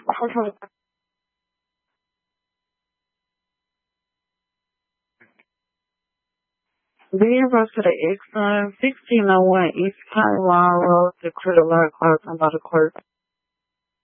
Being brought to the Exxon, 1601 East Highline Road, the Critter Lot, Clarkson by the Clerk.